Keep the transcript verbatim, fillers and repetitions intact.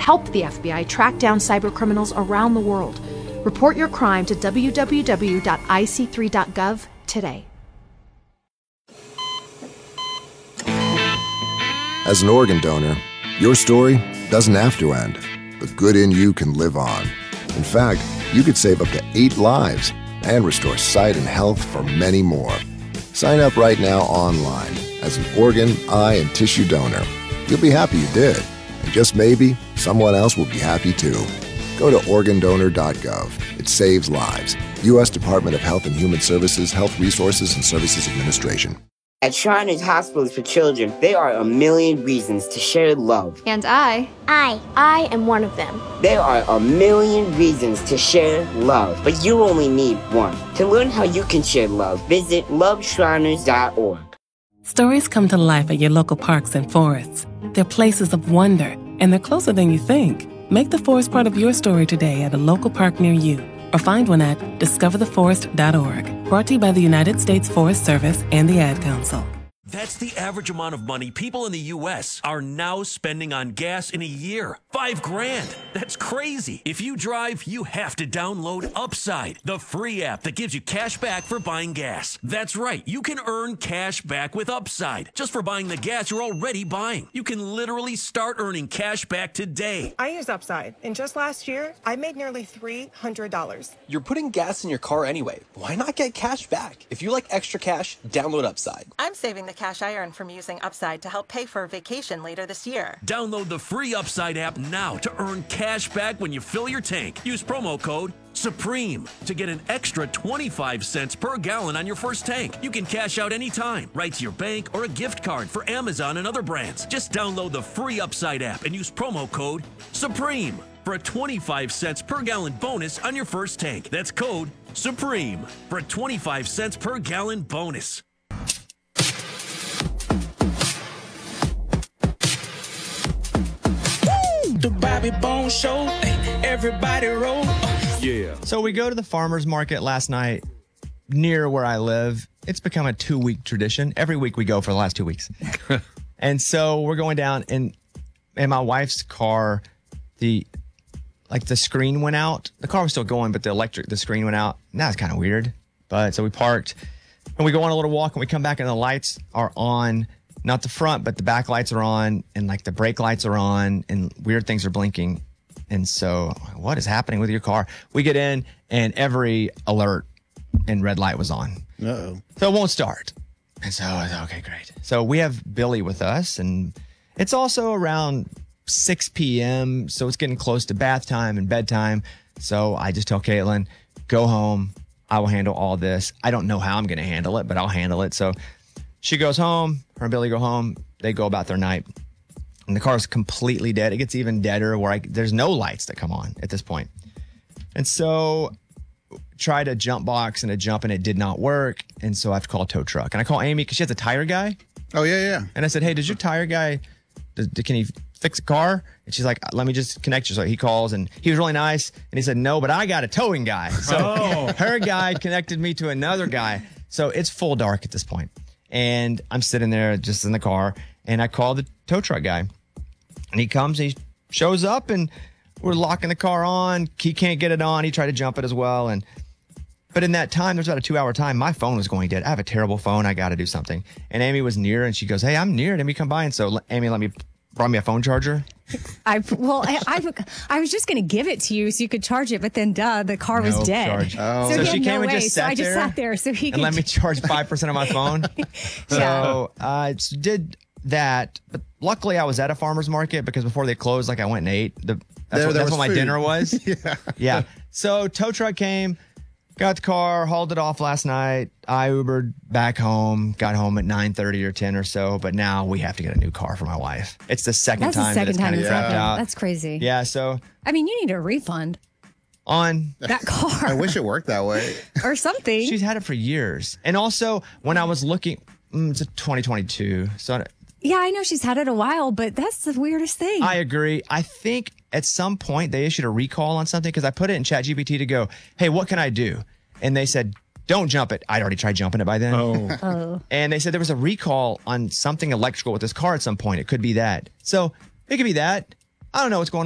help the F B I track down cybercriminals around the world. Report your crime to w w w dot i c three dot gov today. As an organ donor, your story doesn't have to end. The good in you can live on. In fact, you could save up to eight lives and restore sight and health for many more. Sign up right now online as an organ, eye, and tissue donor. You'll be happy you did. And just maybe, someone else will be happy too. Go to organ donor dot gov. It saves lives. U S Department of Health and Human Services, Health Resources and Services Administration. At Shriners Hospitals for Children, there are a million reasons to share love. And I, I, I am one of them. There are a million reasons to share love, but you only need one. To learn how you can share love, visit love shriners dot org. Stories come to life at your local parks and forests. They're places of wonder, and they're closer than you think. Make the forest part of your story today at a local park near you, or find one at discover the forest dot org. Brought to you by the United States Forest Service and the Ad Council. That's the average amount of money people in the U S are now spending on gas in a year. Five grand. That's crazy. If you drive, you have to download Upside, the free app that gives you cash back for buying gas. That's right. You can earn cash back with Upside just for buying the gas you're already buying. You can literally start earning cash back today. I use Upside, and just last year, I made nearly three hundred dollars. You're putting gas in your car anyway. Why not get cash back? If you like extra cash, download Upside. I'm saving the cash I earned from using Upside to help pay for a vacation later this year. Download the free Upside app now to earn cash back when you fill your tank. Use promo code SUPREME to get an extra twenty-five cents per gallon on your first tank. You can cash out anytime, right to your bank or a gift card for Amazon and other brands. Just download the free Upside app and use promo code SUPREME for a twenty-five cents per gallon bonus on your first tank. That's code SUPREME for a twenty-five cents per gallon bonus. The Bobby Bones Show, everybody roll. Yeah. So we go to the farmer's market last night near where I live. It's become a two-week tradition. Every week we go for the last two weeks. And so we're going down, and in my wife's car, the like the screen went out. The car was still going, but the electric, the screen went out. And that was kind of weird. But so we parked, and we go on a little walk, and we come back, and the lights are on. Not the front, but the back lights are on, and like the brake lights are on, and weird things are blinking. And so, what is happening with your car? We get in, and every alert and red light was on. Uh-oh. So it won't start. And so, I thought, okay, great. So we have Billy with us, and it's also around six p.m., so it's getting close to bath time and bedtime. So I just tell Caitlin, go home. I will handle all this. I don't know how I'm going to handle it, but I'll handle it. So she goes home. Her and Billy go home. They go about their night. And the car is completely dead. It gets even deader where I, there's no lights that come on at this point. And so tried a jump box and a jump, and it did not work. And so I have to call a tow truck. And I call Amy because she has a tire guy. Oh, yeah, yeah. And I said, hey, does your tire guy, does, can he fix a car? And she's like, let me just connect you. So he calls, and he was really nice. And he said, no, but I got a towing guy. So Oh. her guy connected me to another guy. So it's full dark at this point. And I'm sitting there just in the car, and I call the tow truck guy, and he comes, and he shows up, and we're locking the car on. He can't get it on. He tried to jump it as well. And, but in that time, there's about a two hour time, my phone was going dead. I have a terrible phone. I got to do something. And Amy was near, and she goes, hey, I'm near. Let me come by. And so Amy let me, brought me a phone charger. I well, I, I, I was just going to give it to you so you could charge it, but then duh, the car was No dead. charge. Oh. So, So he she had came no and way. just so sat I just there sat there so he and could let me charge five percent of my phone. So I uh, did that. But luckily, I was at a farmer's market because before they closed, like I went and ate. The, that's There- what, there that's was what my food. dinner was. Yeah. Yeah. So tow truck came, got the car, hauled it off last night. I Ubered back home, got home at nine thirty or ten or so. But now we have to get a new car for my wife. It's the second That's the time second that it's time kind of it's dropped happened. out. That's crazy. Yeah. So I mean, you need a refund. On that car. I wish it worked that way. Or something. She's had it for years. And also, when I was looking, mm, it's a twenty twenty-two. So I, Yeah, I know she's had it a while, but that's the weirdest thing. I agree. I think at some point they issued a recall on something because I put it in ChatGPT to go, hey, what can I do? And they said, don't jump it. I'd already tried jumping it by then. Oh. Oh. And they said there was a recall on something electrical with this car at some point. It could be that. So it could be that. I don't know what's going on.